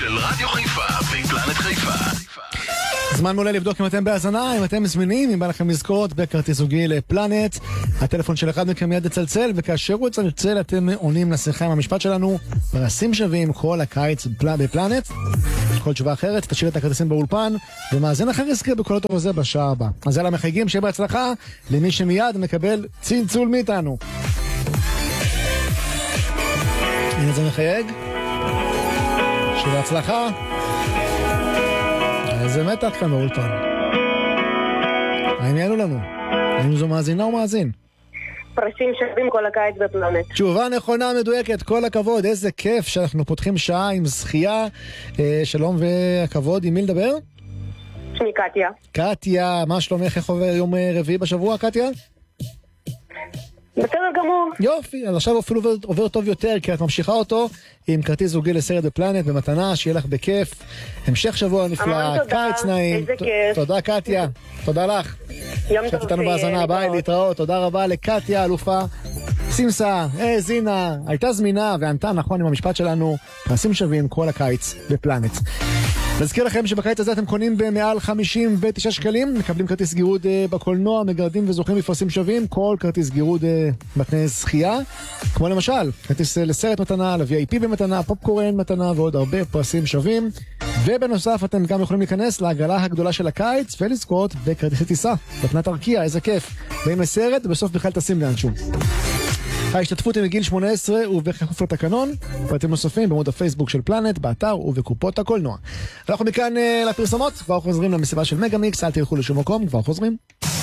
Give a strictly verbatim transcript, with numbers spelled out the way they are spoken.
של רדיו חיפה ופלנט חיפה. זמן מעולה לבדוק אם אתם בהאזנה, אם אתם מזמינים, אם בא לכם לזכות בכרטיס זוגי לפלנט. הטלפון של אחד מכם מיד יצלצל, וכאשר הוא יצלצל אתם עונים לשיחה עם המשפט שלנו, פרסים שווים כל הקיץ בפלנט. כל תשובה אחרת, תשאיר את הכרטיסים באולפן, ומאזין אחר יזכיר בקולות טוב הזה בשעה הבאה. אז יאללה מחייגים, שיהיה בהצלחה למי שמיד מקבל צלצול מאיתנו. הנה זה מחייג. שיהיה בהצלחה. איזה מתח כאן באולפן. האם יענו לנו? האם זו מאזינה או מאזין? פרסים שווים כל הקיץ בפלנט. תשובה נכונה מדויקת, כל הכבוד, איזה כיף שאנחנו פותחים שעה עם זכייה. אה, שלום והכבוד, עם מי לדבר? שמי קטיה. קטיה, מה שלומך? איך עובר יום רביעי בשבוע, קטיה? בסדר גמור. יופי, אז עכשיו אפילו עובר, עובר טוב יותר, כי את ממשיכה אותו עם כרטיס זוגי לסרט בפלנט במתנה, שיהיה לך בכיף. המשך שבוע נפלא, קיץ נעים. איזה כיף. תודה קטיה, תודה לך. יום טוב. שאת איתנו בהאזנה, ביי, להתראות. תודה רבה לקטיה, אלופה. סימסה, האזינה, הייתה זמינה וענתה נכון עם המשפט שלנו, פרסים שווים כל הקיץ בפלנט. נזכיר לכם שבקיץ הזה אתם קונים במעל חמישים ותשעה שקלים, מקבלים כרטיס גירוד uh, בקולנוע, מגרדים וזוכים בפרסים שווים, כל כרטיס גירוד uh, מתנה זכייה, כמו למשל, כרטיס uh, לסרט מתנה, ל-וי איי פי במתנה, פופקורן מתנה ועוד הרבה פרסים שווים. ובנוסף אתם גם יכולים להיכנס להגרלה הגדולה של הקיץ ולזכות בכרטיסי טיסה, בתנת ארקיע, איזה כיף. באים לסרט ובסוף בכלל טסים לאנשהו. ההשתתפות היא מגיל שמונה עשרה ובכפוף לתקנון, פרטים נוספים בעמוד הפייסבוק של פלנט, באתר ובקופות הקולנוע. אנחנו מכאן uh, לפרסומות, כבר חוזרים למסיבה של מגה מיקס, אל תלכו לשום מקום, כבר חוזרים.